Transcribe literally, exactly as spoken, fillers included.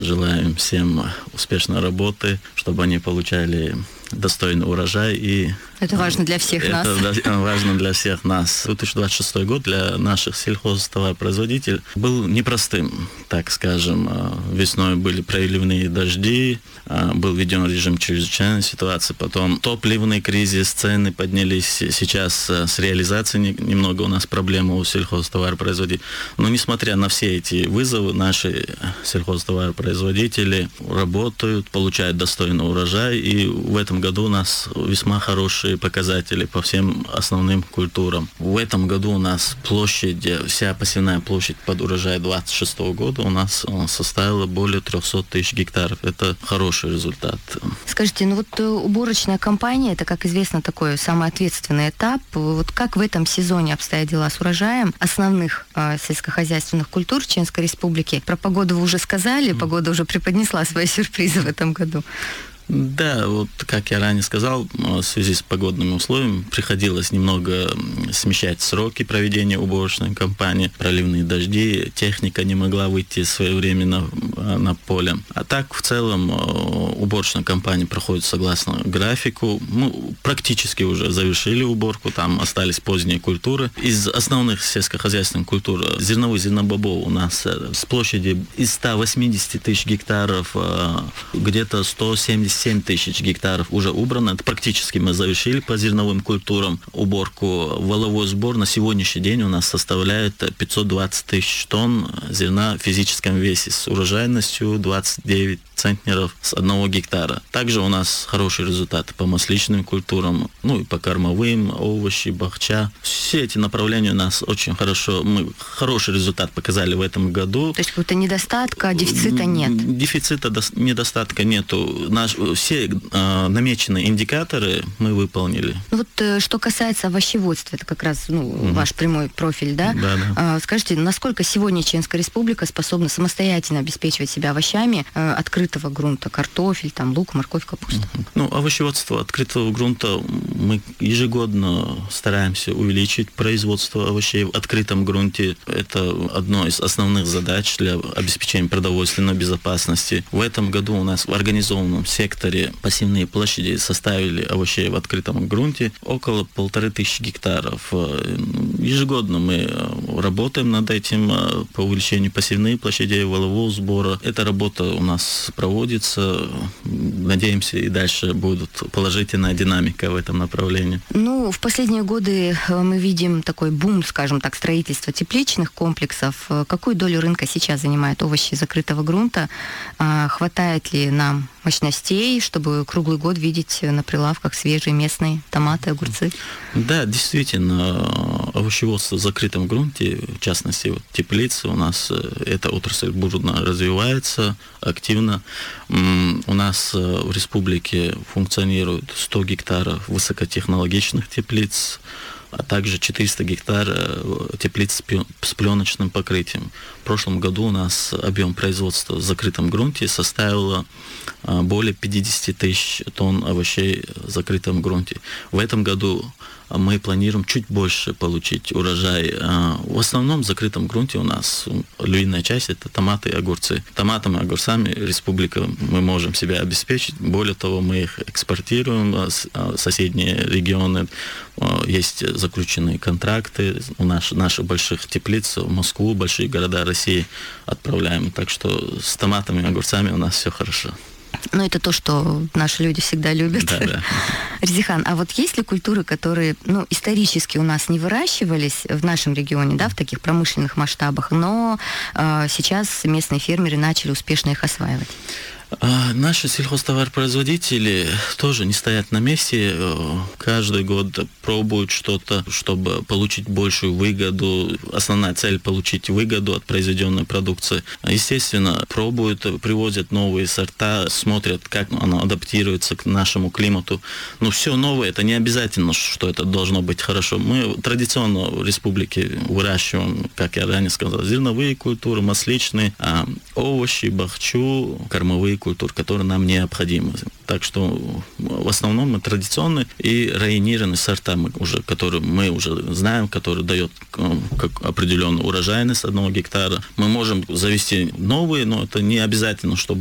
Желаем всем успешной работы, чтобы они получали достойный урожай. И это важно для всех это нас. Это важно для всех нас. две тысячи двадцать шестой год для наших сельхозтоваропроизводителей был непростым, так скажем. Весной были проливные дожди, был введен режим чрезвычайной ситуации, потом топливный кризис, цены поднялись. Сейчас с реализацией немного у нас проблемы у сельхозтоваропроизводителей. Но несмотря на все эти вызовы, наши сельхозтоваропроизводители работают, получают достойный урожай, и в этом году у нас весьма хорошие показатели по всем основным культурам. В этом году у нас площадь, вся посевная площадь под урожай двадцать шестого года у нас составила более триста тысяч гектаров. Это хороший результат. Скажите, ну вот уборочная кампания, это, как известно, такой самый ответственный этап. Вот как в этом сезоне обстоят дела с урожаем основных э, сельскохозяйственных культур Чеченской Республики? Про погоду вы уже сказали, погода уже преподнесла свои сюрпризы в этом году. Да, вот как я ранее сказал, в связи с погодными условиями приходилось немного смещать сроки проведения уборочной кампании. Проливные дожди, техника не могла выйти своевременно на поле. А так, в целом, уборочная кампания проходит согласно графику. Мы практически уже завершили уборку, там остались поздние культуры. Из основных сельскохозяйственных культур зерновой зернобобов у нас с площади из ста восьмидесяти тысяч гектаров где-то сто семьдесят семь тысяч гектаров уже убрано. Это практически мы завершили по зерновым культурам уборку. Валовой сбор на сегодняшний день у нас составляет пятьсот двадцать тысяч тонн зерна в физическом весе с урожайностью двадцать девять центнеров с одного гектара. Также у нас хорошие результаты по масличным культурам, ну и по кормовым, овощи, бахча. Все эти направления у нас очень хорошо, мы хороший результат показали в этом году. То есть какого-то недостатка, дефицита нет? Дефицита, недостатка нету. Наш, все э, намеченные индикаторы мы выполнили. Вот э, что касается овощеводства, это как раз ну, угу. ваш прямой профиль, да? Да, да. Э, скажите, насколько сегодня Чеченская Республика способна самостоятельно обеспечивать себя овощами э, открытого грунта, картофель, там, лук, морковь, капуста? Угу. Ну, овощеводство открытого грунта мы ежегодно стараемся увеличить производство овощей в открытом грунте. Это одно из основных задач для обеспечения продовольственной безопасности. В этом году у нас в организованном секторе посевные площади составили овощей в открытом грунте около полторы тысячи гектаров. Ежегодно мы работаем над этим по увеличению посевных площадей, валового сбора. Эта работа у нас проводится. Надеемся, и дальше будет положительная динамика в этом направлении. Ну, в последние годы мы видим такой бум, скажем так, строительства тепличных комплексов. Какую долю рынка сейчас занимают овощи закрытого грунта? Хватает ли нам мощностей, чтобы круглый год видеть на прилавках свежие местные томаты, огурцы? Да, действительно, овощеводство в закрытом грунте, в частности, вот, теплицы, у нас эта отрасль бурно развивается активно. У нас в республике функционирует сто гектаров высокотехнологичных теплиц, а также четыреста гектаров теплиц с пленочным покрытием. В прошлом году у нас объем производства в закрытом грунте составил более пятьдесят тысяч тонн овощей в закрытом грунте. В этом году мы планируем чуть больше получить урожай. В основном в закрытом грунте у нас львиная часть – это томаты и огурцы. Томатами и огурцами республика мы можем себя обеспечить. Более того, мы их экспортируем в соседние регионы. Есть заключенные контракты у нас, наших больших теплиц в Москву, большие города России отправляем. Так что с томатами и огурцами у нас все хорошо. Ну, это то, что наши люди всегда любят. Да, да. Резихан, а вот есть ли культуры, которые, ну, исторически у нас не выращивались в нашем регионе, да, в таких промышленных масштабах, но э, сейчас местные фермеры начали успешно их осваивать? А наши сельхозтоваропроизводители тоже не стоят на месте. Каждый год пробуют что-то, чтобы получить большую выгоду. Основная цель – получить выгоду от произведенной продукции. Естественно, пробуют, привозят новые сорта, смотрят, как оно адаптируется к нашему климату. Но все новое – это не обязательно, что это должно быть хорошо. Мы традиционно в республике выращиваем, как я ранее сказал, зерновые культуры, масличные, овощи, бахчу, кормовые культур, которые нам необходимы. Так что в основном мы традиционные и районированные сорта, мы уже, которые мы уже знаем, которые дают как определенную урожайность одного гектара. Мы можем завести новые, но это не обязательно, чтобы